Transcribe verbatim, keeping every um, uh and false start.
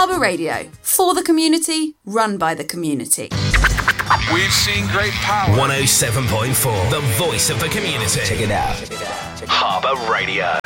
Harbour Radio, for the community, run by the community. We've seen great power. one oh seven point four, the voice of the community. Check it out. Harbour Radio.